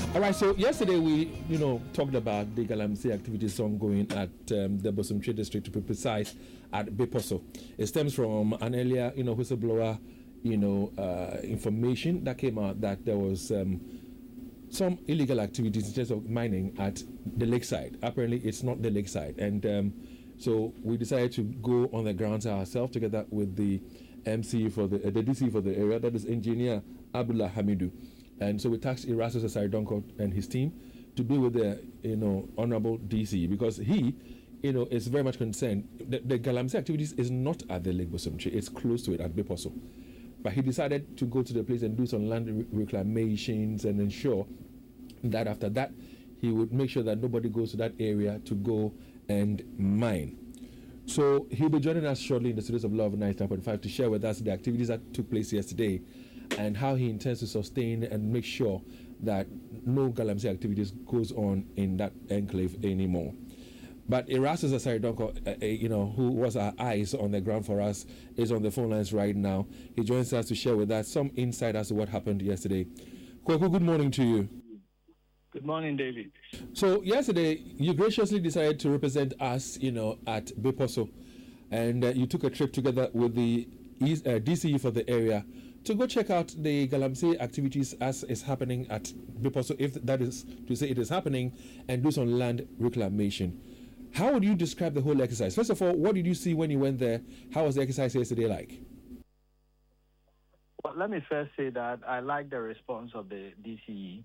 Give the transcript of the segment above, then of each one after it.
All right, so yesterday we, talked about the Galamsey activities ongoing at the Bosomtwe district, to be precise, at Beposo. It stems from an earlier, whistleblower, information that came out that there was some illegal activities in terms of mining at the lakeside. Apparently, it's not the lakeside, and so we decided to go on the grounds ourselves together with the MC for the DC for the area, that is Engineer Abdullah Hamidu. And so we tasked Erastus Asare-Donkor and his team to be with the, Honorable DC, because he, is very much concerned. The Galamsey activities is not at the Lake Bosomtwe, it's close to it at Beposo. But he decided to go to the place and do some land reclamations and ensure that after that, he would make sure that nobody goes to that area to go and mine. So he'll be joining us shortly in the studios of Love 99.5 to share with us the activities that took place yesterday and how he intends to sustain and make sure that no Galamsey activities goes on in that enclave anymore. But Erastus Asare-Donkor, who was our eyes on the ground for us, is on the phone lines right now. He joins us to share with us some insight as to what happened yesterday. Kweku, good morning to you. Good morning, David. So yesterday, you graciously decided to represent us, at Beposo, and you took a trip together with the DCE for the area to go check out the Galamsey activities as is happening at Beposo, if that is to say it is happening, and do some land reclamation. How would you describe the whole exercise? First of all, what did you see when you went there? How was the exercise yesterday like? Well, let me first say that I like the response of the DCE.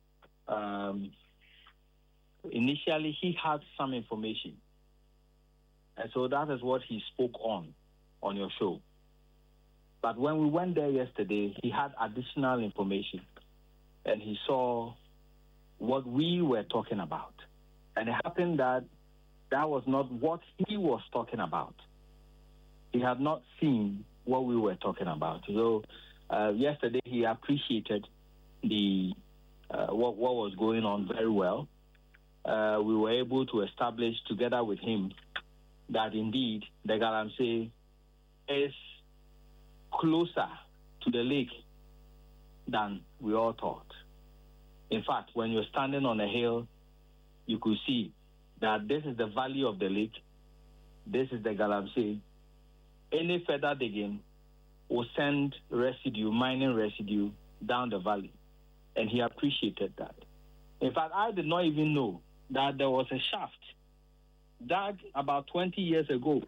Initially, he had some information, and so that is what he spoke on your show. But when we went there yesterday, he had additional information, and he saw what we were talking about. And it happened that was not what he was talking about. He had not seen what we were talking about. So yesterday he appreciated the what was going on very well. We were able to establish together with him that indeed the Galamsey is closer to the lake than we all thought. In fact, when you're standing on a hill, you could see that this is the valley of the lake, this is the Galamsey. Any further digging will send mining residue down the valley. And he appreciated that. In fact, I did not even know that there was a shaft dug about 20 years ago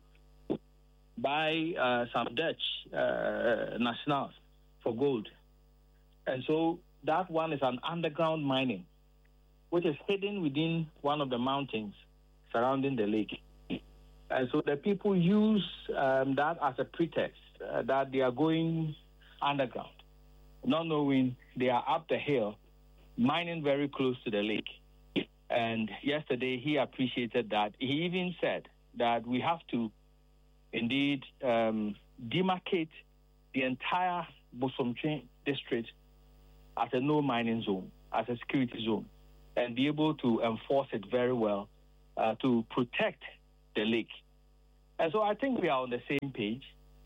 by some Dutch nationals for gold. And so that one is an underground mining, which is hidden within one of the mountains surrounding the lake. And so the people use that as a pretext that they are going underground, not knowing they are up the hill, mining very close to the lake. And yesterday he appreciated that. He even said that we have to indeed demarcate the entire Bosomtwe district as a no mining zone, as a security zone, and be able to enforce it very well to protect the lake. And so I think we are on the same page.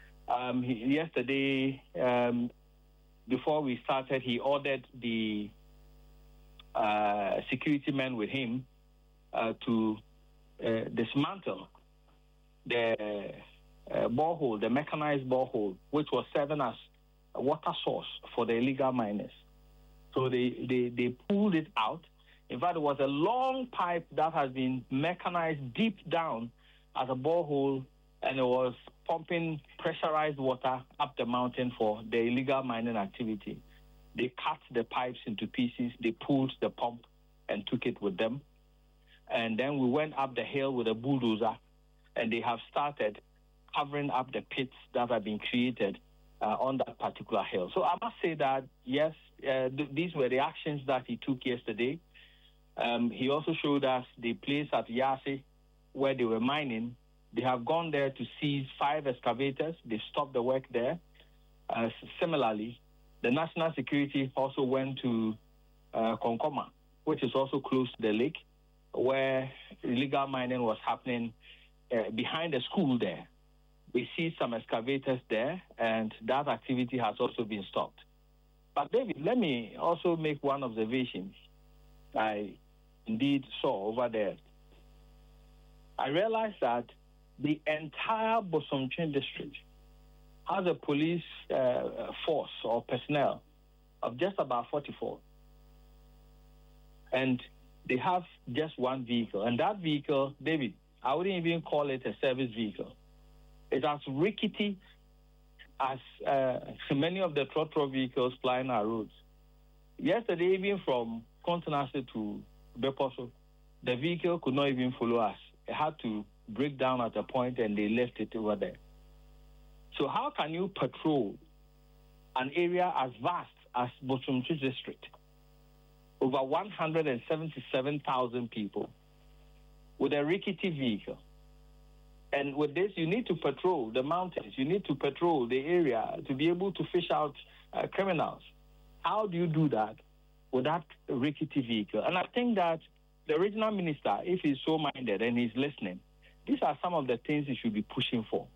Yesterday, before we started, he ordered the security men with him to dismantle the borehole, the mechanized borehole, which was serving as a water source for the illegal miners. So they pulled it out. In fact, it was a long pipe that has been mechanized deep down as a borehole, and it was pumping pressurized water up the mountain for the illegal mining activity. They cut the pipes into pieces, they pulled the pump and took it with them. And then we went up the hill with a bulldozer, and they have started covering up the pits that have been created on that particular hill. So I must say that, yes, these were the actions that he took yesterday. He also showed us the place at Yase where they were mining. They have gone there to seize 5 excavators. They stopped the work there. Similarly, the national security also went to Konkoma, which is also close to the lake, where illegal mining was happening behind the school there. We see some excavators there, and that activity has also been stopped. But David, let me also make one observation. I indeed saw over there, I realized that the entire Bosomtwe district has a police force or personnel of just about 44. And they have just one vehicle. And that vehicle, David, I wouldn't even call it a service vehicle. It's as rickety as many of the trotro vehicles plying our roads. Yesterday, even from Kontenase to Beposo, the vehicle could not even follow us. It had to break down at a point and they left it over there. So how can you patrol an area as vast as Bosomtwe district, over 177,000 people, with a rickety vehicle? And with this, you need to patrol the mountains. You need to patrol the area to be able to fish out criminals. How do you do that with that rickety vehicle? And I think that the regional minister, if he's so minded and he's listening, these are some of the things he should be pushing for.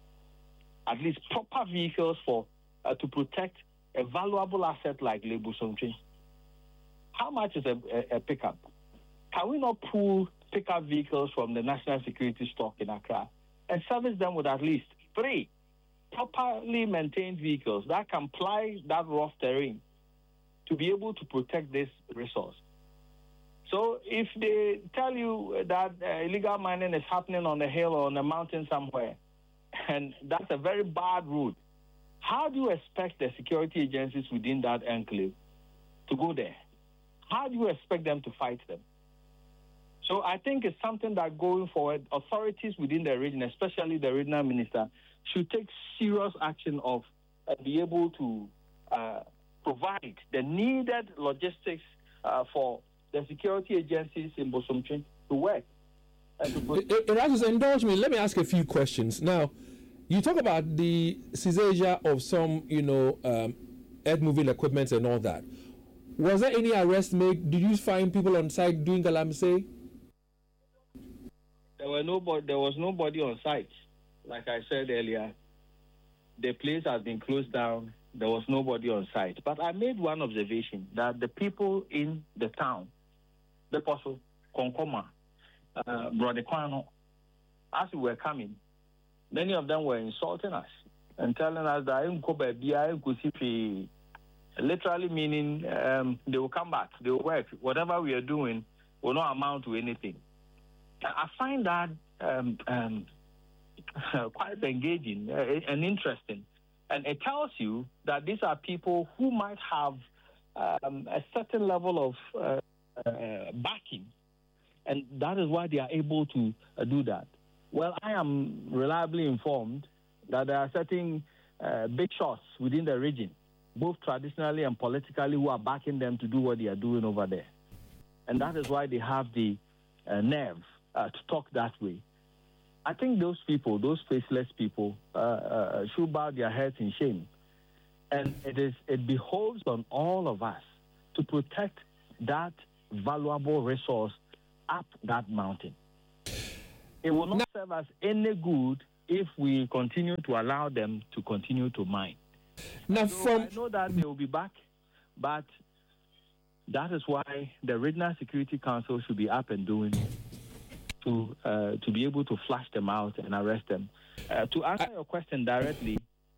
At least proper vehicles for to protect a valuable asset like Lake Bosomtwe. How much is a pickup? Can we not pull pickup vehicles from the national security stock in Accra and service them with at least 3 properly maintained vehicles that can ply that rough terrain to be able to protect this resource? So if they tell you that illegal mining is happening on a hill or on a mountain somewhere, and that's a very bad route, how do you expect the security agencies within that enclave to go there? How do you expect them to fight them? So I think it's something that going forward, authorities within the region, especially the regional minister, should take serious action of be able to provide the needed logistics for the security agencies in Bosomtwe to work. Erastus, indulge me. Let me ask a few questions. Now, you talk about the seizure of some, earth-moving equipment and all that. Was there any arrest made? Did you find people on site doing galamsey? There was nobody on site. Like I said earlier, the place has been closed down. There was nobody on site. But I made one observation that the people in the town, the Beposo, Konkoma, Brodequano, as we were coming, many of them were insulting us and telling us that literally meaning they will come back, they will work. Whatever we are doing will not amount to anything. I find that quite engaging and interesting. And it tells you that these are people who might have a certain level of backing, and that is why they are able to do that. Well, I am reliably informed that there are certain big shots within the region, both traditionally and politically, who are backing them to do what they are doing over there. And that is why they have the nerve to talk that way. I think those people, those faceless people, should bow their heads in shame. And it behoves on all of us to protect that valuable resource up that mountain. It will not serve us any good if we continue to allow them to continue to mine. Now, I know that they will be back, but that is why the Regional Security Council should be up and doing to be able to flush them out and arrest them. To answer your question directly,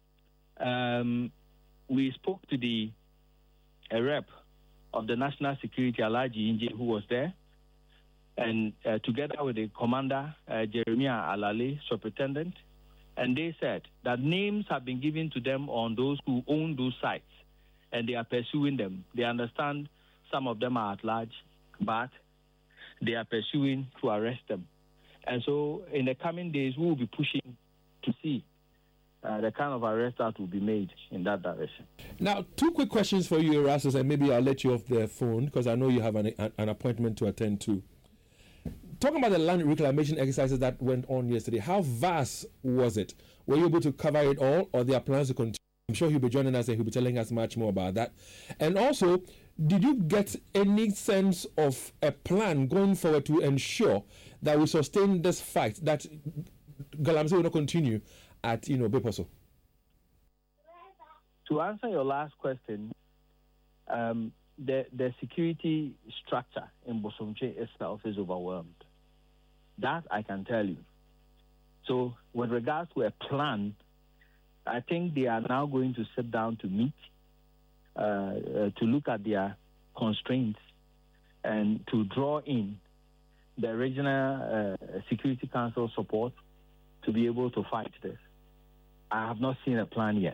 we spoke to the rep of the National Security, Alhaji Inje, who was there, and together with the commander, Jeremiah Alale, superintendent, and they said that names have been given to them on those who own those sites, and they are pursuing them. They understand some of them are at large, but they are pursuing to arrest them. And so in the coming days, we will be pushing to see the kind of arrest that will be made in that direction. Now, 2 quick questions for you, Erastus, and maybe I'll let you off the phone because I know you have an appointment to attend to. Talking about the land reclamation exercises that went on yesterday, how vast was it? Were you able to cover it all, or there are plans to continue? I'm sure he'll be joining us and he'll be telling us much more about that. And also, did you get any sense of a plan going forward to ensure that we sustain this fight, that galamsey will not continue at Beposo? To answer your last question, the security structure in Bosomtwe itself is overwhelmed. That I can tell you. So with regards to a plan, I think they are now going to sit down to meet, to look at their constraints and to draw in the regional Security Council support to be able to fight this. I have not seen a plan yet.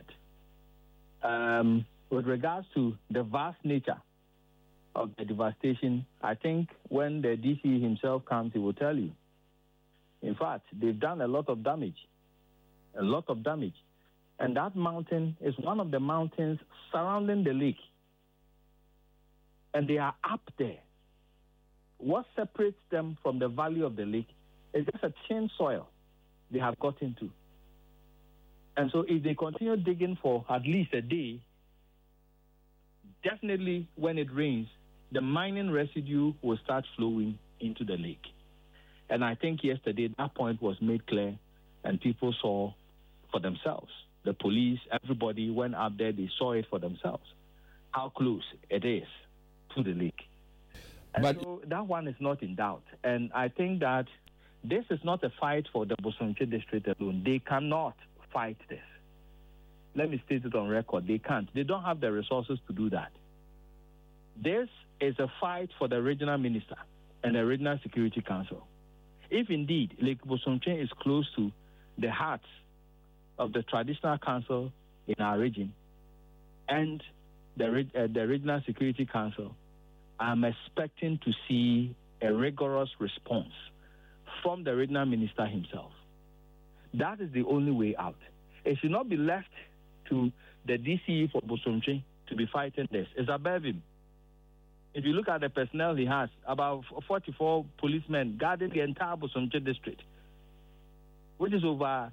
With regards to the vast nature of the devastation, I think when the DC himself comes, he will tell you. In fact, they've done a lot of damage. And that mountain is one of the mountains surrounding the lake. And they are up there. What separates them from the valley of the lake is just a thin soil they have got into. And so if they continue digging for at least a day, definitely when it rains, the mining residue will start flowing into the lake. And I think yesterday that point was made clear and people saw for themselves. The police, everybody went up there, they saw it for themselves, how close it is to the lake. And so that one is not in doubt. And I think that this is not a fight for the Bosomtwe district alone. They cannot fight this. Let me state it on record. They can't. They don't have the resources to do that. This is a fight for the regional minister and the regional Security Council. If indeed Lake Bosomtwe is close to the hearts of the traditional council in our region and the regional Security Council, I'm expecting to see a rigorous response from the regional minister himself. That is the only way out. It should not be left to the DCE for Bosomtwe to be fighting this. It's above him. If you look at the personnel he has, about 44 policemen guarding the entire Bosomtwe district, which is over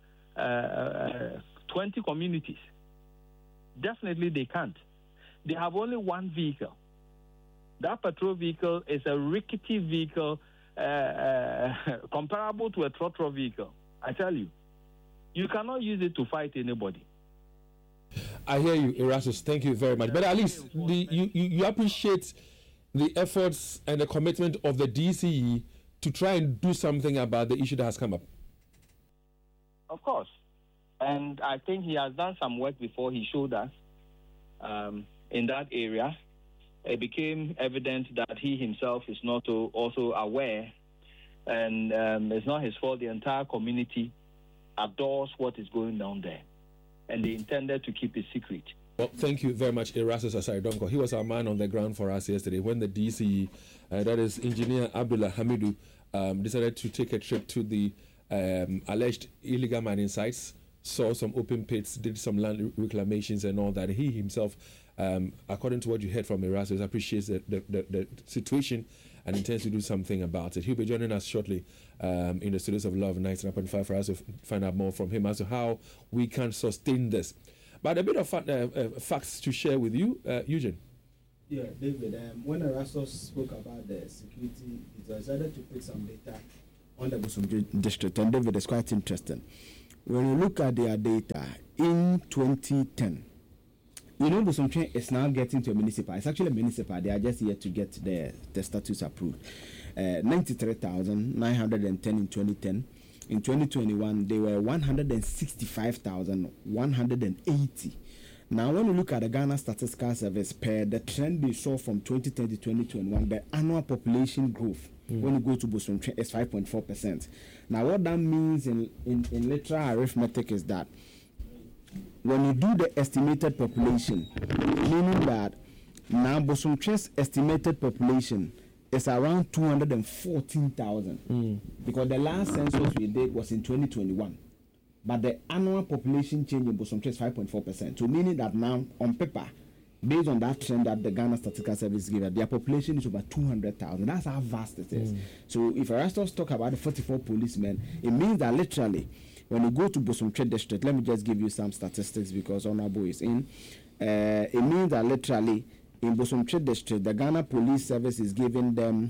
20 communities. Definitely they can't. They have only one vehicle. That patrol vehicle is a rickety vehicle comparable to a trotro vehicle. I tell you, you cannot use it to fight anybody. I hear you, Erastus. Thank you very much. But at least you appreciate the efforts and the commitment of the DCE to try and do something about the issue that has come up. Of course. And I think he has done some work before. He showed us in that area. It became evident that he himself is not also aware, and it's not his fault. The entire community adores what is going down there, and they intended to keep it secret. Well, thank you very much, Erastus Asare Donkor. He was our man on the ground for us yesterday when the DCE, that is Engineer Abdullah Hamidu, decided to take a trip to the alleged illegal mining sites, saw some open pits, did some land reclamations and all that. He himself, according to what you heard from Erastus, appreciates the situation and intends to do something about it. He'll be joining us shortly in the studios of Love 99.5 for us to find out more from him as to how we can sustain this. But a bit of facts to share with you, Eugene. Yeah, David, when Erastus spoke about the security, he decided to put some data on the Bosomtwe district, and David, is quite interesting. When you look at their data, in 2010, you know Bosomtwe is now getting to a municipal. It's actually a municipal. They are just yet to get the status approved. 93,910 in 2010. In 2021, they were 165,180. Now, when you look at the Ghana Statistical Service, per the trend they saw from 2010 to 2021, the annual population growth when you go to Bosomtwe is 5.4%. Now, what that means in literal arithmetic is that when you do the estimated population, meaning that now Bosomtwe's estimated population is around 214,000 because the last census we did was in 2021. But the annual population change in Bosomtwe is 5.4%. So meaning that now, on paper, based on that trend that the Ghana Statistical Service gives, their population is over 200,000. That's how vast it is. So if Erastus talk about the 44 policemen, it means that literally, when you go to Bosomtwe district, let me just give you some statistics because Honorable is in. It means that literally, in Bosomtwe district, the Ghana Police Service is giving them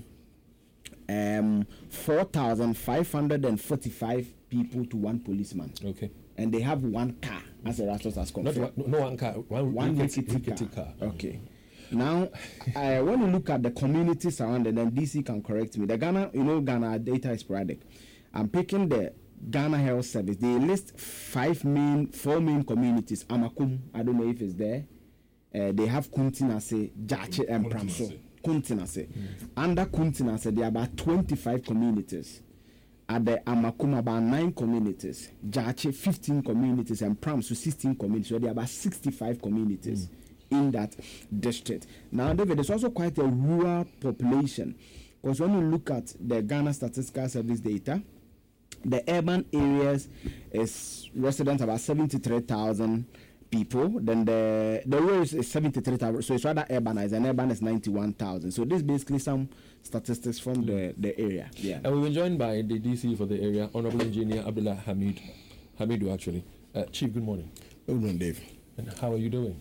4,545 people to one policeman. Okay. And they have one car, as Erastus has confirmed. No one car, one rickety car. Okay. Now, when you look at the communities around it, then DC can correct me. The Ghana, Ghana data is sporadic. I'm picking the Ghana Health Service. They list four main communities. Amakum, I don't know if it's there. They have Kuntinase, Jache, and Pramso. Kuntinase. Under Kuntinase, there are about 25 communities. At the Amakum, about 9 communities. Jache, 15 communities, and Pramso, 16 communities. So there are about 65 communities in that district. Now, David, there's also quite a rural population. Because when you look at the Ghana Statistical Service data, the urban areas is residents about 73,000 people. Then the rural is 73,000. So it's rather urbanized, and urban is 91,000. So this is basically some statistics from the area. Yeah. And we've been joined by the DC for the area, Honorable Engineer Abdullah Hamidu, actually. Chief, good morning. Good morning, Dave. And how are you doing?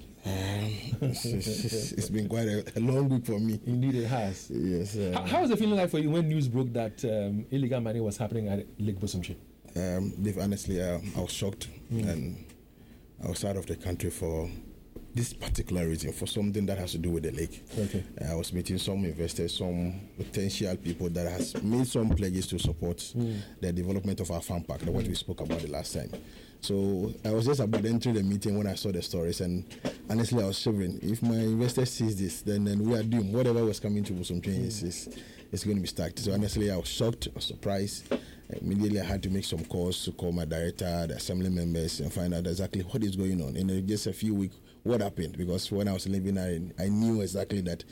It's been quite a long week for me. Indeed, it has. Yes. How was it feeling like for you when news broke that illegal mining was happening at Lake Bosomtwi? Dave, honestly, I was shocked, and I was out of the country for this particular reason, for something that has to do with the lake. Okay. I was meeting some investors, some potential people that has made some pledges to support the development of our farm park, what we spoke about the last time. So I was just about entering the meeting when I saw the stories, and honestly, I was shivering. If my investor sees this, then we are doomed. Whatever was coming to Bosomtwi is going to be stacked. So honestly, I was shocked, I was surprised. Immediately, I had to make some calls to call my director, the assembly members, and find out exactly what is going on. In just a few weeks, what happened? Because when I was living there, I knew exactly that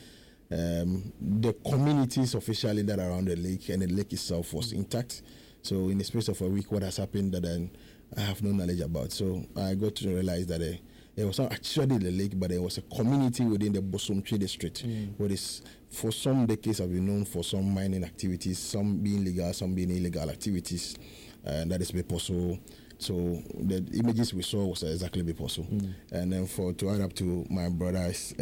the communities officially that are around the lake and the lake itself was intact. So in the space of a week, what has happened that I have no knowledge about. So I got to realize that it was not actually the lake, but it was a community within the Bosomtwi district, what is for some decades have been known for some mining activities, some being legal, some being illegal activities, and that is Beposo. So the images we saw was exactly Beposo. And then to add up to my brothers,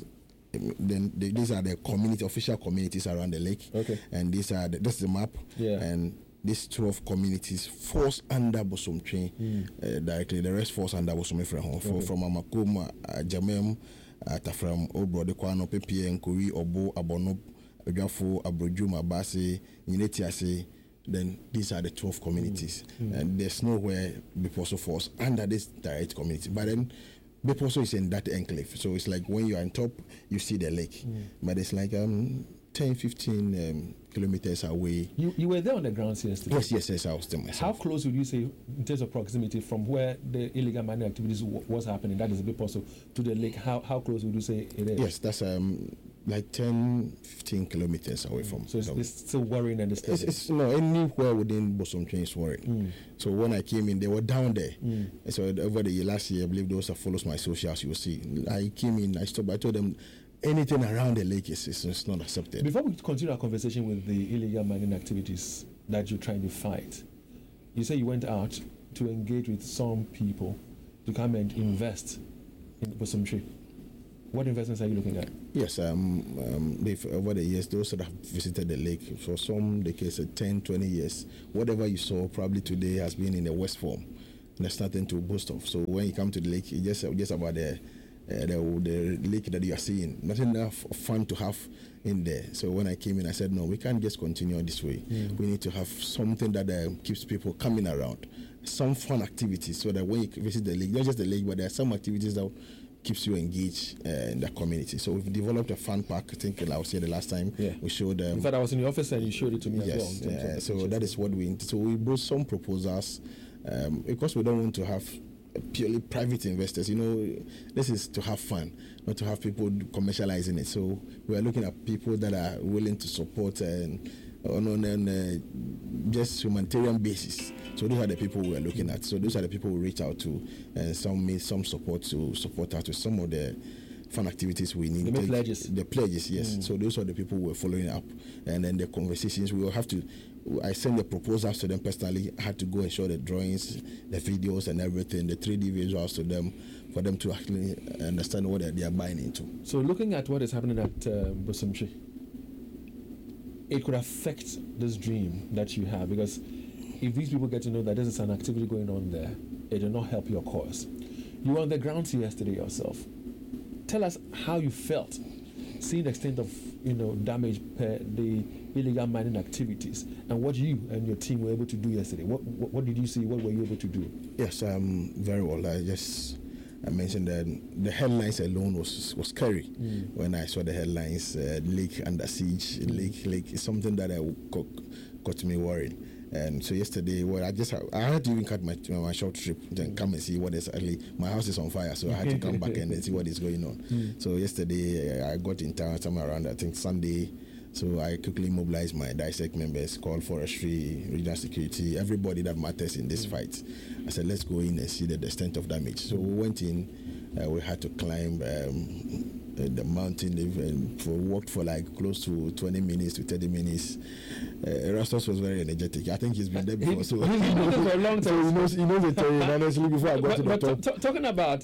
then these are the official communities around the lake. Okay. And this is the map. Yeah. And these 12 communities falls under Bosomtwi directly. The rest falls under Bosomtwi from Amakum, Jamem, from Obrode Kwano, Pepe, Nkuri, Obo, Abono, Ojafo, Abroju, Mabase, Yinetiase. Then these are the 12 communities. And there's nowhere Beposo falls under this direct community. But then Beposo is in that enclave. So it's like when you're on top, you see the lake. But it's like 10, 15 kilometers away. You were there on the ground yesterday? Yes, I was there myself. How close would you say, in terms of proximity, from where the illegal mining activities was happening, that is a bit possible, to the lake, how close would you say it is? Yes, that's like 10, 15 kilometers away from. So it's still worrying and disturbing? It's anywhere within Bosomtwi is worrying. So when I came in, they were down there. So over the last year, I believe those that follows my socials, you will see. I came in, I stopped, I told them, anything around the lake is not accepted. Before we continue our conversation with the illegal mining activities that you're trying to fight, you say you went out to engage with some people to come and invest in Bosomtwi. What investments are you looking at? Yes, over the years, those that have visited the lake, for some, the case of 10, 20 years, whatever you saw probably today has been in the West form. And there's nothing to boast of. So when you come to the lake, it's just about the lake that you are seeing. Not enough fun to have in there. So when I came in, I said, no, we can't just continue this way. We need to have something that keeps people coming around. Some fun activities so that when you visit the lake, not just the lake, but there are some activities that keeps you engaged in the community. So we've developed a fun park. I think I was here the last time. We showed them. In fact, I was in the office and you showed it to me as well. So that is what we brought some proposals because we don't want to have purely private investors. This is to have fun, not to have people commercializing it. So we are looking at people that are willing to support on just humanitarian basis. So those are the people we are looking at. So those are the people we reach out to, and some made some support to support us with some of the fun activities we need. The pledges. The pledges, yes. So those are the people we're following up, and then the conversations we will have to. I send the proposals to them personally. I had to go and show the drawings, the videos, and everything, the 3D visuals to them, for them to actually understand what they are buying into. So looking at what is happening at Bosomtwi, it could affect this dream that you have, because if these people get to know that there is an activity going on there, it will not help your cause. You were on the ground yesterday yourself. Tell us how you felt seeing the extent of damage per the illegal mining activities and what you and your team were able to do yesterday. What did you see? What were you able to do? Yes, very well. I mentioned that the headlines alone was scary when I saw the headlines. Lake under siege, lake is something that got me worried. And so yesterday, I had to even cut my short trip, then come and see what exactly. My house is on fire, so I had to come back and see what is going on. So yesterday, I got in town somewhere around, I think, Sunday. So I quickly mobilized my DISEC members, called forestry, regional security, everybody that matters in this fight. I said, let's go in and see the extent of damage. So we went in, we had to climb the mountain and walked for like close to 20 minutes to 30 minutes. Erastus was very energetic. I think he's been there before. So he's been there for a long time. So he knows the terrain, honestly, before I got to the top. Talking about,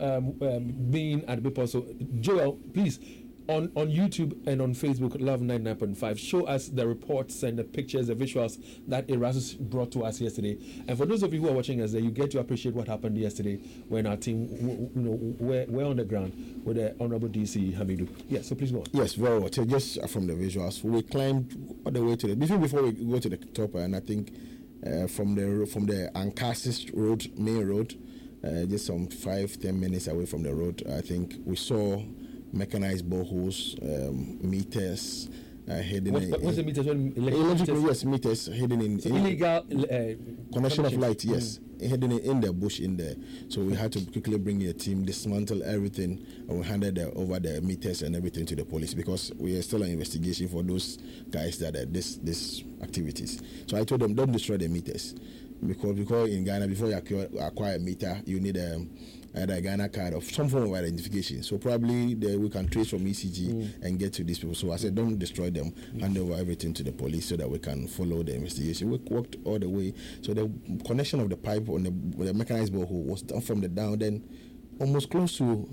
being at Bippo, so Joel, please, on YouTube and on Facebook, Love 99.5, show us the reports and the pictures, the visuals that Erastus brought to us yesterday. And for those of you who are watching us, you get to appreciate what happened yesterday when our team, were on the ground with the Honorable DC Hamidu. Yeah, so please go on. Yes, very well. So just from the visuals, we climbed all the way to before we go to the top, and I think from the Ancaster Road, main road, just some 5-10 minutes away from the road, I think we saw mechanized boreholes, meters hidden. What's the meters? Electrical, yes, meters hidden in illegal connection of light, yes, hidden in the bush in there. So we had to quickly bring in a team, dismantle everything, and we handed over the meters and everything to the police because we are still on investigation for those guys that are this activities. So I told them, don't destroy the meters because in Ghana, before you acquire a meter, you need a Ghana card of some form of identification. So probably we can trace from ECG and get to these people. So I said, don't destroy them, hand over everything to the police so that we can follow the investigation. We walked all the way. So the connection of the pipe on the mechanized borehole was done from the down, then almost close to,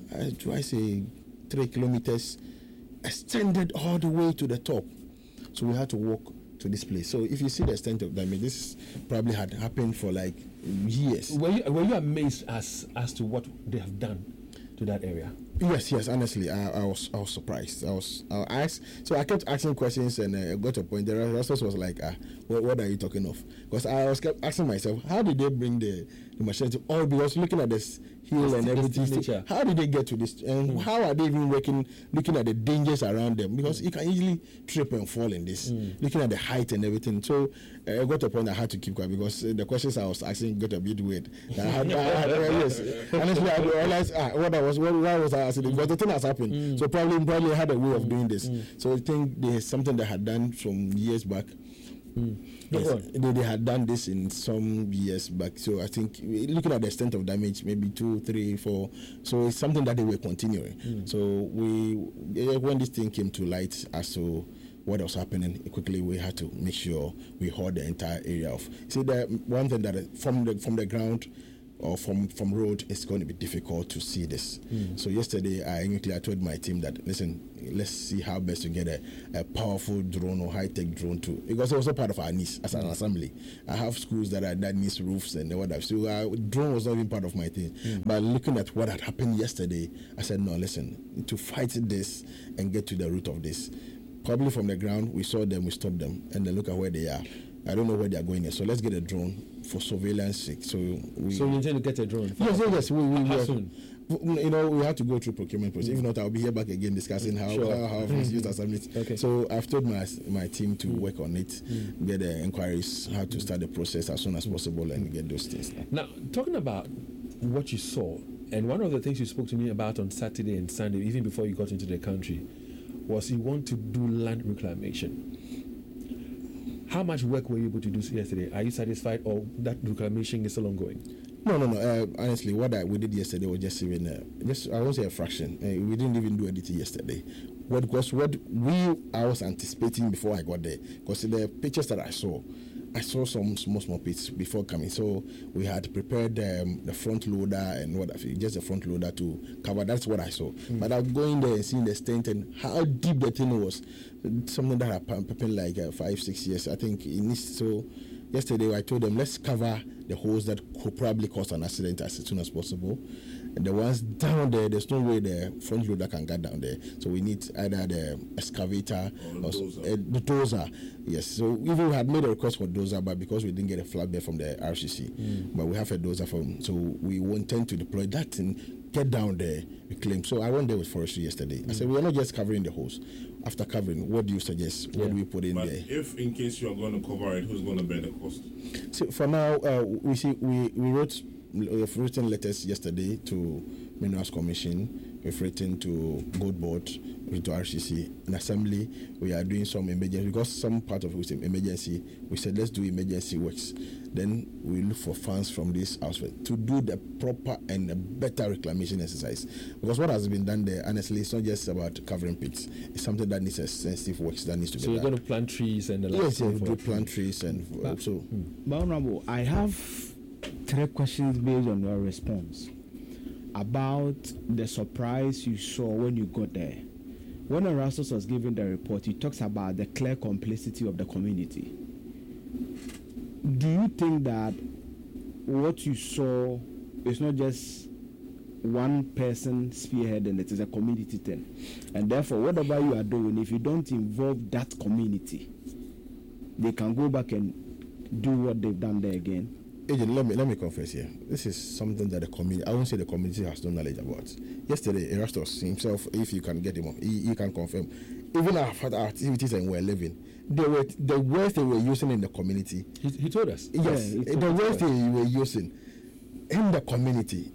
3 kilometers, extended all the way to the top. So we had to walk to this place. So if you see the extent of damage, this probably had happened for like years. Were you amazed as to what they have done to that area? Yes. Honestly, I was surprised. I kept asking questions and I got to a point. The rest was like, what are you talking of? Because I kept asking myself, how did they bring the machine to all? Because looking at this hill and everything, how did they get to this? And how are they even looking at the dangers around them? Because you can easily trip and fall in this. Looking at the height and everything. So I got to a point I had to keep quiet because the questions I was asking got a bit weird. Yes, honestly, I realized why was I asking? Because the thing has happened. So probably had a way of doing this. So I think there's something they had done some years back. Yes, they had done this in some years back. So I think looking at the extent of damage, maybe 2, 3, 4. So it's something that they were continuing. So when this thing came to light as to what was happening, quickly we had to make sure we hold the entire area off. See, the one thing that from the ground or from road, it's going to be difficult to see this. So yesterday, I told my team that, listen, let's see how best to get a powerful drone or high-tech drone too, because it's also part of our needs as an assembly. I have schools that needs roofs and whatever. So drone was not even part of my thing. But looking at what had happened yesterday, I said, no, listen, to fight this and get to the root of this. Probably from the ground, we saw them, we stopped them, and then look at where they are. I don't know where they are going yet, so let's get a drone for surveillance sake. So you intend to get a drone? Yes. How soon? We have to go through procurement process. If not, I'll be here back again discussing how I've used assemblies. Okay. So I've told my team to work on it, get the inquiries, how to start the process as soon as possible, and get those things. Now, talking about what you saw, and one of the things you spoke to me about on Saturday and Sunday, even before you got into the country, was you want to do land reclamation. How much work were you able to do yesterday? Are you satisfied, or that reclamation is still ongoing? No. Honestly, what we did yesterday was just I won't say a fraction. We didn't even do anything yesterday. What I was anticipating before I got there, because the pictures that I saw some small pits before coming. So we had prepared the front loader and just the front loader to cover. That's what I saw. But I'm going there and seeing the extent and how deep the thing was. Something that happened like 5-6 years. I think it needs. So yesterday I told them, let's cover the holes that could probably cause an accident as soon as possible. The ones down there, there's no way the front loader can get down there. So we need either the excavator or the dozer. Yes. So even we had made a request for dozer, but because we didn't get a flatbed from the RCC, but we have a dozer from. So we intend to deploy that and get down there, reclaim. So I went there with forestry yesterday. I said, we are not just covering the holes. After covering, what do you suggest? What do we put in but there? If in case you are going to cover it, who's going to bear the cost? So for now, we've written letters yesterday to Minerals Commission. We've written to Gold Board, to RCC. In Assembly, we are doing some emergency, because some part of it was emergency. We said, let's do emergency works. Then we look for funds from this outfit to do the proper and better reclamation exercise. Because what has been done there, honestly, it's not just about covering pits. It's something that needs extensive works that needs to be done. So you're going to plant trees and the like? Yes, we do plant trees and so. But Honorable, I have 3 questions based on your response about the surprise you saw when you got there. When Erastus was giving the report, he talks about the clear complicity of the community. Do you think that what you saw is not just one person spearheading it, is a community thing? And therefore, whatever you are doing, if you don't involve that community, they can go back and do what they've done there again? Agent, let me confess here. This is something that the community, I won't say the community has no knowledge about. Yesterday, Erastus himself, if you can get him on, he can confirm. Even our activities and we're living, the words they were using in the community. He told us. Yes, the words they were using in the community.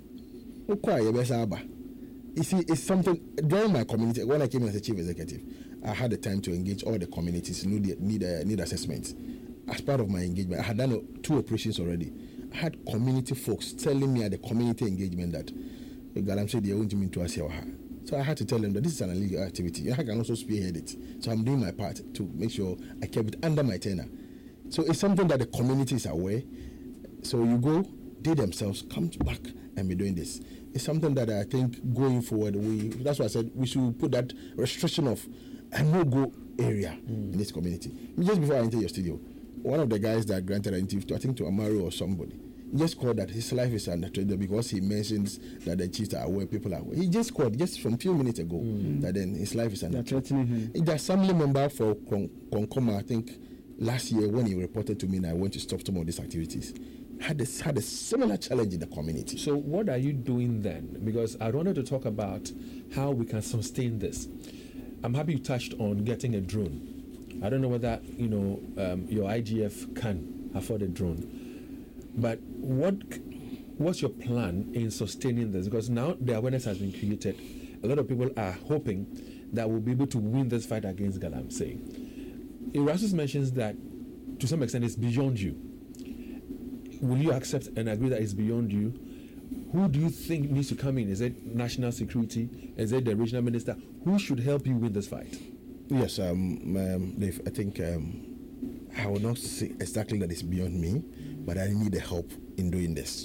You see, it's something, during my community, when I came in as a chief executive, I had the time to engage all the communities, need assessments. As part of my engagement, I had done 2 operations already. I had community folks telling me at the community engagement that Galam said they won't mean to us. So I had to tell them that this is an illegal activity. I can also spearhead it. So I'm doing my part to make sure I kept it under my tenure. So it's something that the community is aware. So you go, they themselves come back and be doing this. It's something that I think going forward, that's why I said we should put that restriction of a no-go area in this community. Just before I enter your studio, one of the guys that granted an interview to, I think to Amaro or somebody, just called that his life is under threat because he mentions that the chiefs are aware, people are aware. He just called just from a few minutes ago that then his life is under threat. The assembly member for Konkoma, I think last year when he reported to me and I went to stop some of these activities, had a similar challenge in the community. So what are you doing then? Because I wanted to talk about how we can sustain this. I'm happy you touched on getting a drone. I don't know whether your IGF can afford a drone, but what's your plan in sustaining this? Because now the awareness has been created. A lot of people are hoping that we'll be able to win this fight against Galamsey. Erastus mentions that to some extent it's beyond you. Will you accept and agree that it's beyond you? Who do you think needs to come in? Is it national security? Is it the regional minister? Who should help you win this fight? Yes, Dave, I think I will not say exactly that it's beyond me, but I need the help in doing this.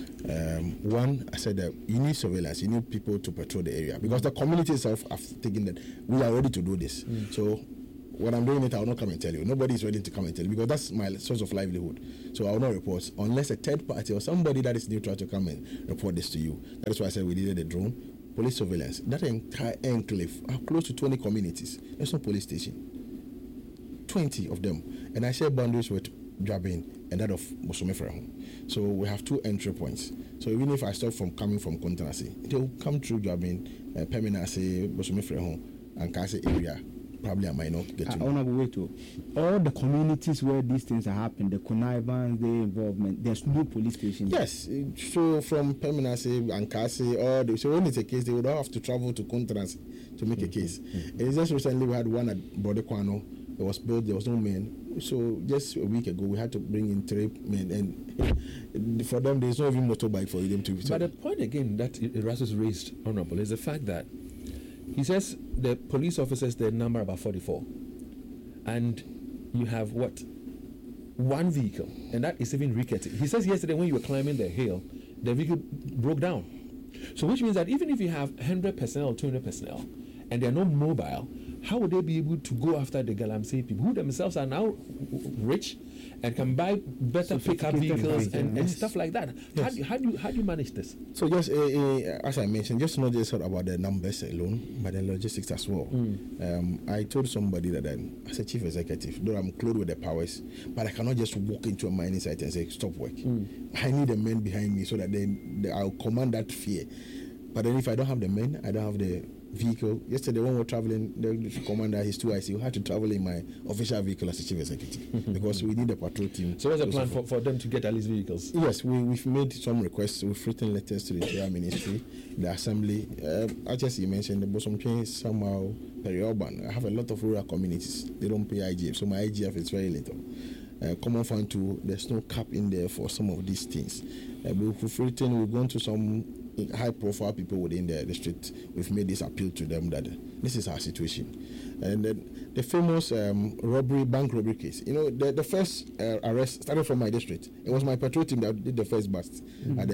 One, I said that you need surveillance, you need people to patrol the area, because the community itself have taken that we are ready to do this. So when I'm doing it, I will not come and tell you. Nobody is ready to come and tell you, because that's my source of livelihood. So I will not report unless a third party or somebody that is neutral to come and report this to you. That is why I said we needed a drone. Police surveillance. That entire enclave are close to 20 communities. There's no police station. 20 of them. And I share boundaries with Dwabin and that of Bosomefreho. So we have 2 entry points. So even if I start from coming from Kontanasi, they will come through Dwabin, Peminase, Bosomefreho, and Kase area. Probably I might not get to all the communities where these things are happening, the connivance, the involvement, there's no police station. Yes, so from Peminase and Kase, so when it's a case, they would all have to travel to Contrans to make a case. And just recently we had one at Bodequano. It was built, there was no men. So just a week ago, we had to bring in 3 men, and for them, there's no even motorbike for them to. But the point again that Erastus raised, Honorable, is the fact that he says the police officers, they number about 44, and you have what? 1 vehicle, and that is even rickety. He says yesterday when you were climbing the hill, the vehicle broke down. So which means that even if you have 100 personnel or 200 personnel, and they are not mobile, how would they be able to go after the Galamsey people who themselves are now rich and can buy better pickup vehicles and stuff like that? Yes. How do you manage this? So just as I mentioned, just not just about the numbers alone, but the logistics as well. I told somebody that as a chief executive, though I'm clothed with the powers, but I cannot just walk into a mining site and say stop work. I need the men behind me so that I'll command that fear. But then if I don't have the men, I don't have the vehicle. Yesterday when we were traveling, the commander, his 2IC, had to travel in my official vehicle as a chief executive because we need a patrol team. So what's the plan for them to get at least vehicles? Yes, we've made some requests. We've written letters to the Interior Ministry, the Assembly. As you mentioned, the Bosom Chain is somehow peri-urban. I have a lot of rural communities. They don't pay IGF, so my IGF is very little. Common Fund 2, there's no cap in there for some of these things. We've written, we've gone to some high-profile people within the district. We've made this appeal to them that this is our situation. And then the famous bank robbery case. You know, the first arrest started from my district. It was my patrol team that did the first bust at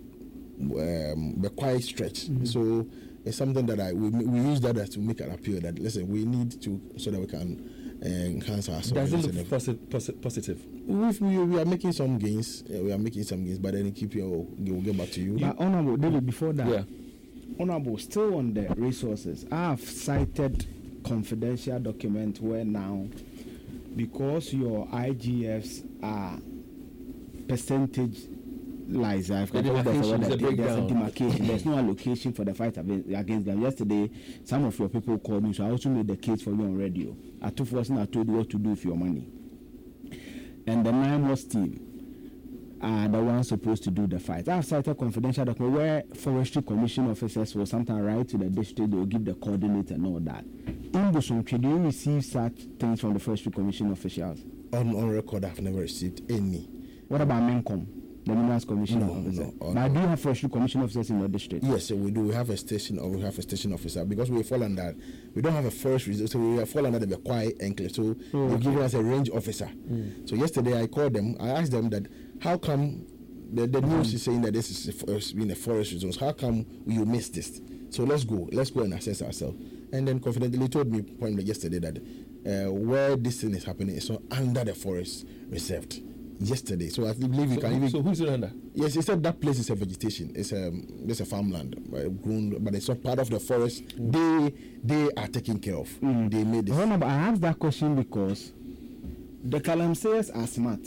the quiet stretch. So it's something that we use that as to make an appeal that, listen, we need to, so that we can enhance our surveillance. Does it look positive? We are making some gains. But then we'll get back to you. But Honorable David, before that, Honorable, still on the resources, I have cited confidential document where now, because your IGFs are percentage lies, there's a demarcation. There's no allocation for the fight against them. Yesterday, some of your people called me, so I also made the case for you on radio. I told you what to do with your money. And the NIMOS team are the ones supposed to do the fight. I've cited confidential document where Forestry Commission officers will sometimes write to the district, they will give the coordinate and all that. In Bosomtwe, do you receive such things from the Forestry Commission officials? On record, I've never received any. What about MENCOM? The Minerals Commission officer. But do you have Forestry Commission officers in your district? Yes, we do. We have a station officer because we fall under. We don't have a forest reserve, so we fall under the Bekwai enclave. So they give us a range officer. So yesterday I called them. I asked them that how come the news is saying that this is in the forest reserves. How come you missed this? So let's go and assess ourselves. And then confidently told me point yesterday that where this thing is happening is not under the forest reserved. Yesterday, so I believe you can even. So who's it under? Yes, he said that place is a vegetation. It's a farmland, grown, but it's not part of the forest. They are taken care of. They made this. But I asked that question because the Galamseyers are smart.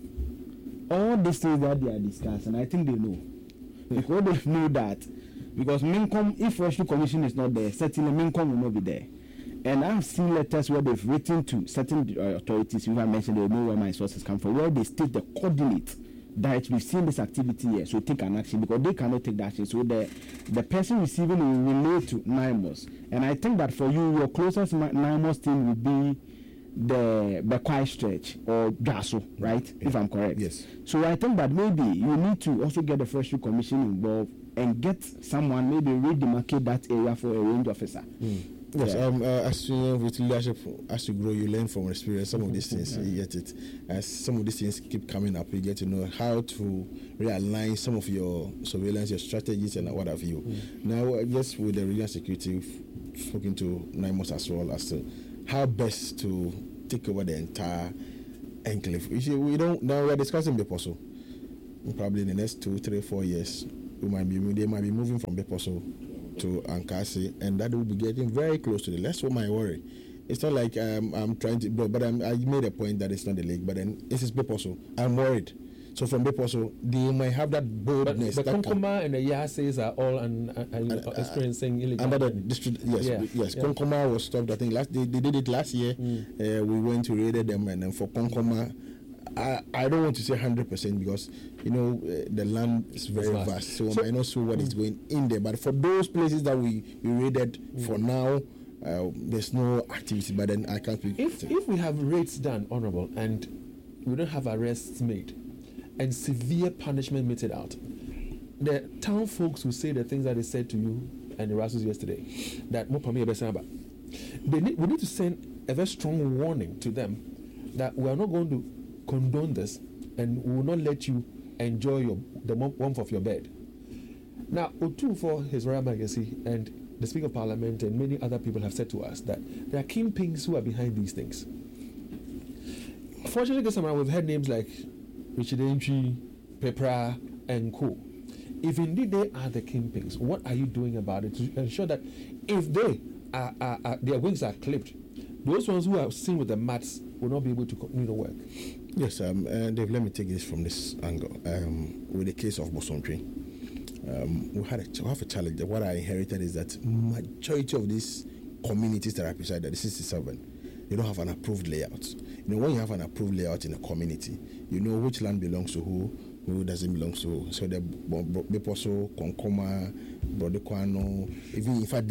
All these things that they are discussing, I think they know. Because they know that, because MENCOM, if Forestry Commission is not there, certainly MENCOM will not be there. And I've seen letters where they've written to certain authorities, if I mentioned, they know where my sources come from, where they state the coordinate that we've seen this activity here, so take an action, because they cannot take the action. So the person receiving will relate to NIMOS. And I think that for you, your closest NIMOS team would be the Bekwai stretch or Gaso, right? Yeah. If I'm correct. Yes. So I think that maybe you need to also get the Forestry Commission involved and get someone, maybe redemarcate that area for a range officer. Yes, as you with leadership, as you grow, you learn from experience. Some of these things, you get it. As some of these things keep coming up, you get to know how to realign some of your surveillance, your strategies, and what have you. Now, just with the regional security, we've spoken to NIMOS as well as to how best to take over the entire enclave. You see, now we are discussing Beposo. Probably in the next 2, 3, 4 years, they might be moving from Beposo to Ankasi, and that will be getting very close to the. That's what my worry. It's not like I'm trying to, but I made a point that it's not the lake, but then this is Beposo. I'm worried. So from Beposo, they might have that boldness. But Konkoma and the Yases are all experiencing illegal. Under the district, yes. Konkoma was stopped. I think they did it last year. We went to raid them, and then for Konkoma, I don't want to say 100% because the land is very vast, so I might not see what is going in there. But for those places that we raided, for now, there's no activity. But then I can't speak. If we have raids done, Honourable, and we don't have arrests made, and severe punishment meted out, the town folks will say the things that they said to you and the Rasus yesterday, that we need to send a very strong warning to them that we are not going to condone this, and we will not let you enjoy the warmth of your bed. Now, Otu, for His Royal Majesty, and the Speaker of Parliament and many other people have said to us that there are kingpins who are behind these things. Fortunately, this time around, we've heard names like Richard Entry, Pepra, and co. If indeed they are the kingpins, what are you doing about it to ensure that if they their wings are clipped, those ones who are seen with the mats will not be able to continue to work? Yes, Dave, let me take this from this angle. With the case of Bosontwe, we have a challenge. What I inherited is that majority of these communities that are beside the 67, they don't have an approved layout. When you have an approved layout in a community, you know which land belongs to who doesn't belong to who. So the Beposo, Konkoma, Brodequano, even in fact the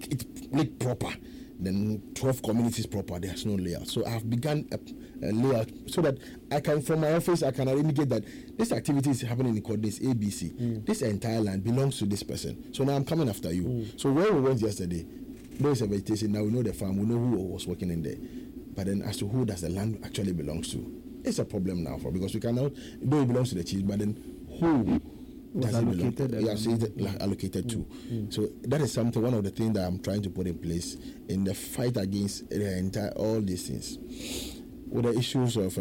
lake proper, then 12 communities proper, there's no layout. So I've begun a layout so that I can, from my office, I can indicate that this activity is happening in coordinates ABC. This entire land belongs to this person. So now I'm coming after you. So where we went yesterday, there is a vegetation. Now we know the farm, we know who was working in there. But then as to who does the land actually belongs to, it's a problem now because we cannot, though it belongs to the chief, but then who does it belong to? Yeah, so it's allocated to. So that is something, one of the things that I'm trying to put in place in the fight against all these things. With the issues of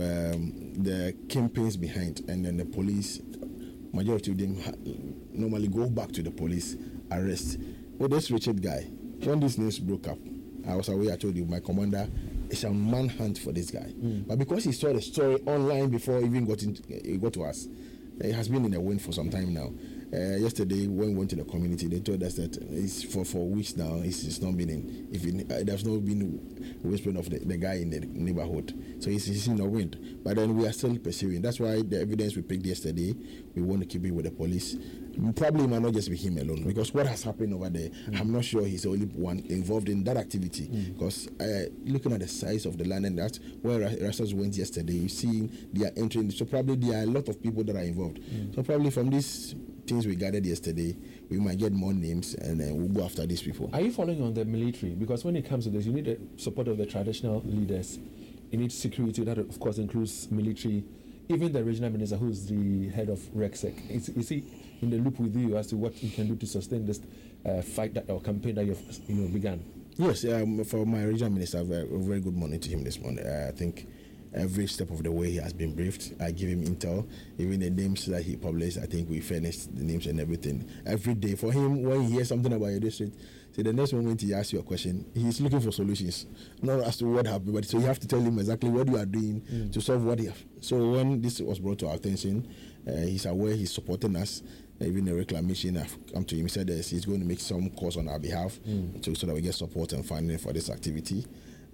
the campaigns behind, and then the police, majority of them normally go back to the police, arrest. With this Richard guy, when this news broke up, I was away, I told you, my commander is a manhunt for this guy. But because he saw the story online before it even got to us, it has been in the wind for some time now. Yesterday, when we went to the community, they told us that it's for weeks now, it's not been in, there's not been whispering of the guy in the neighborhood. So he's in the wind. But then we are still pursuing. That's why the evidence we picked yesterday, we want to keep it with the police. Probably it might not just be him alone, because what has happened over there, I'm not sure he's the only one involved in that activity. Because looking at the size of the land, and that's where Rastas went yesterday, you see they are entering. So probably there are a lot of people that are involved. So probably from these things we gathered yesterday, we might get more names, and then we'll go after these people. Are you following on the military? Because when it comes to this, you need the support of the traditional leaders. You need security. That, of course, includes military. Even the regional minister, who is the head of RECSEC, is he in the loop with you as to what you can do to sustain this fight or campaign that you've begun? Yes, for my regional minister, very good morning to him this morning. I think every step of the way he has been briefed. I give him intel. Even the names that he published, I think we finished the names and everything. Every day for him, when he hears something about your district, so the next moment he asks you a question, he's looking for solutions, not as to what happened, but so you have to tell him exactly what you are doing to solve what you have. So when this was brought to our attention, he's aware, he's supporting us. Even the reclamation, I've come to him, he said that he's going to make some calls on our behalf so that we get support and funding for this activity.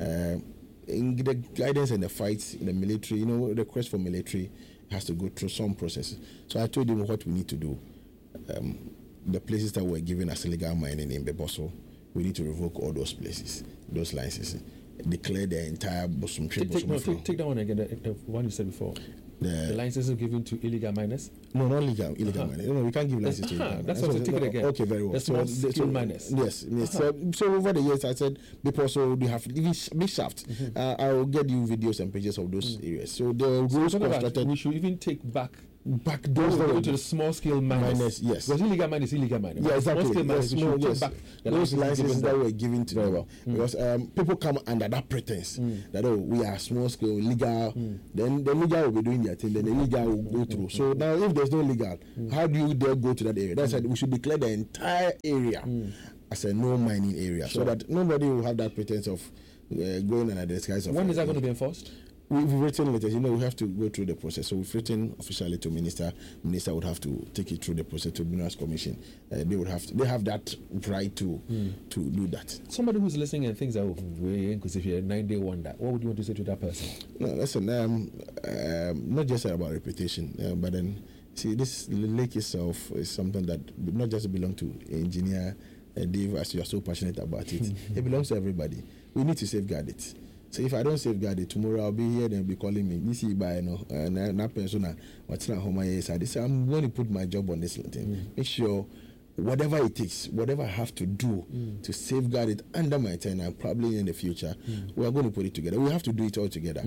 In the guidance and the fights in the military, the quest for military has to go through some processes. So I told him what we need to do. The places that were given as illegal mining in Beboso, we need to revoke all those places, those licenses, declare the entire Bosontwe. Take that one again, the one you said before. The licenses given to illegal miners? No, not illegal miners. No, we can't give licenses to illegal miners. That's what I take it again. Okay, very well. The small miners. Yes. So over the years, I said, because they have big shafts. I will get you videos and pictures of those areas. So the rules constructed. We should even take back those that go to the small scale miners. Yes. Because illegal mine is illegal mine. Yeah, exactly. Small scale miners, take back those licenses that were given to them. Because people come under that pretense that we are small scale legal. Then the legal will be doing their thing. Then the illegal will go through. So now, if there's no legal, how do you dare go to that area? That's why we should declare the entire area as a no mining area, so that nobody will have that pretense of going under the disguise of. When is that going to be enforced? We've written letters. We have to go through the process. So we've written officially to minister. Minister would have to take it through the process to Minerals Commission. They have that right to do that. Somebody who's listening and thinks that because if you're a 9-day wonder, what would you want to say to that person? No, listen. Not just about reputation, but then see, this lake itself is something that not just belongs to engineer Dave, as you are so passionate about it. It belongs to everybody. We need to safeguard it. So if I don't safeguard it, tomorrow I'll be here, they'll be calling me. This is by that person. What's not home? I'm going to put my job on this thing. Make sure whatever it takes, whatever I have to do to safeguard it under my tenure, probably in the future, we are going to put it together. We have to do it all together.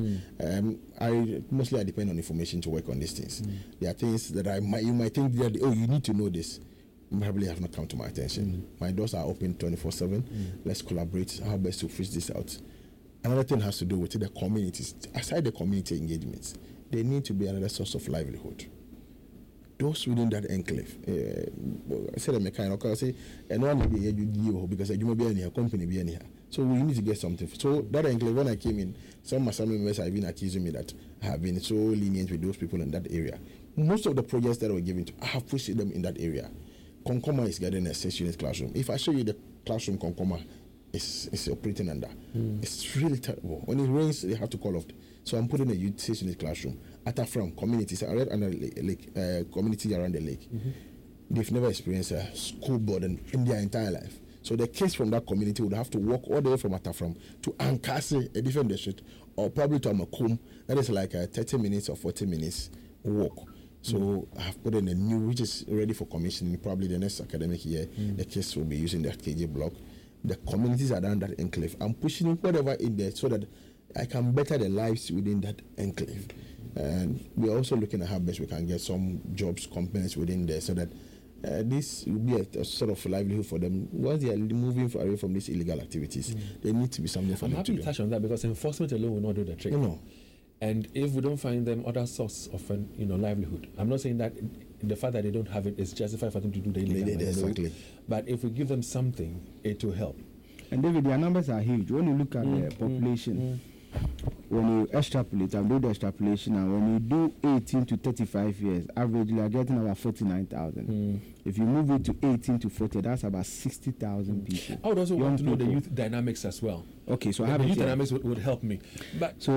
I depend on information to work on these things. There are things that you might think that you need to know this. probably have not come to my attention. My doors are open 24/7. Let's collaborate how best to fish this out. Another thing has to do with the communities. Aside the community engagements, there need to be another source of livelihood. Those within that enclave, I said, I say, and one because I do be any company be any. So we need to get something. So that enclave, when I came in, some assembly members have been accusing me that I have been so lenient with those people in that area. Most of the projects that were given to, I have pushed them in that area. Concoma is getting a 6-unit classroom. If I show you the classroom Concoma is operating under, it's really terrible. When it rains, they have to call off. So I'm putting a 6-unit classroom at a from communities around the lake, community around the lake. They've never experienced a school board in their entire life. So the kids from that community would have to walk all the way from Atafram to Ankasi, a different district, or probably to Amakum. That is like a 30 minutes or 40 minutes walk. So I have put in a new, which is ready for commissioning. Probably the next academic year, the kids will be using the KJ block. The communities around that enclave, I'm pushing whatever in there so that I can better the lives within that enclave. And we're also looking at how best we can get some jobs, companies within there so that this will be a sort of livelihood for them. Once they are moving away from these illegal activities, there needs to be something for them to do. I'm happy to touch on that because enforcement alone will not do the trick. No. And if we don't find them other source of livelihood, I'm not saying that the fact that they don't have it is justified for them to do the illegal. Exactly. But if we give them something, it will help. And David, their numbers are huge. When you look at the population, when you extrapolate and do the extrapolation, and when you do 18 to 35 years, averagely are getting about 49,000. If you move it to 18 to 40, that's about 60,000 people. I would also want to know the youth dynamics as well. Okay, so I have the youth dynamics would help me. But so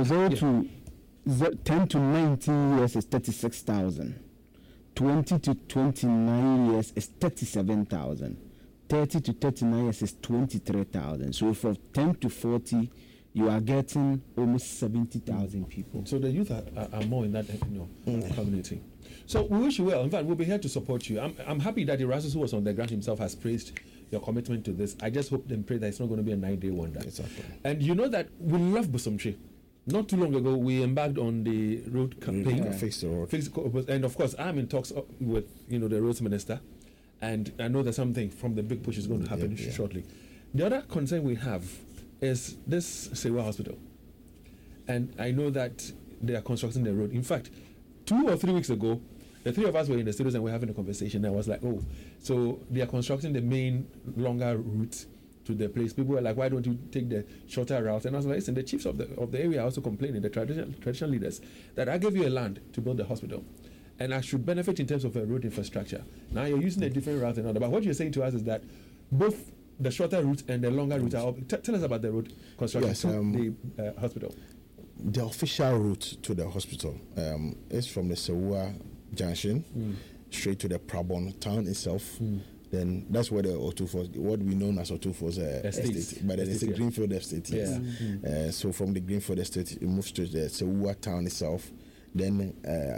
10 to 19 years is 36,000. 20 to 29 years is 37,000. 30 to 39 years is 23,000. So from 10 to 40, you are getting almost 70,000 people. So the youth are more in that community. So we wish you well. In fact, we'll be here to support you. I'm happy that Erastus, who was on the ground himself, has praised your commitment to this. I just hope and pray that it's not going to be a 9-day wonder. Exactly. And you know that we love Bosomtwe. Not too long ago, we embarked on the road campaign. Fix the road. And of course, I'm in talks with the roads minister, and I know that something from the big push is going to happen shortly. The other concern we have is this Sewa Hospital, and I know that they are constructing the road. In fact, 2 or 3 weeks ago, the three of us were in the studios and we were having a conversation. And I was like, oh, so they are constructing the main longer route to the place. People were like, why don't you take the shorter route? And I was like, listen, the chiefs of the area are also complaining, the traditional leaders, that I gave you a land to build the hospital, and I should benefit in terms of a road infrastructure. Now you're using a different route and all that. But what you're saying to us is that both the shorter route and the longer route are tell us about the road construction to the hospital. The official route to the hospital is from the Sewa Junction straight to the Prabon town itself. Then that's where the O24, what we know as O24's estate. But then it's a Greenfield estate. Yes. So from the Greenfield estate, it moves to the Sewa town itself. Then,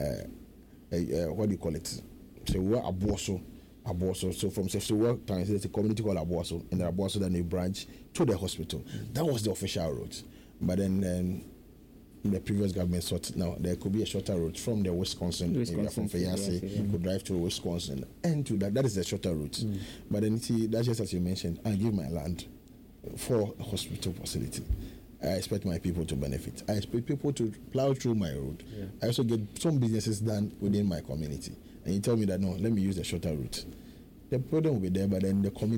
what do you call it? Sewa Aboso. So from Sewa town, there's a community called Aboso. And the Aboso, then they branch to the hospital. That was the official route. But then the previous government thought now there could be a shorter route from the Wisconsin area, from Fayase, could drive to Wisconsin, and to that is the shorter route. But then see, that's just as you mentioned, I give my land for a hospital facility. I expect my people to benefit. I expect people to plow through my road. I also get some businesses done within my community. And you tell me that no, let me use the shorter route. The problem will be there, but then the community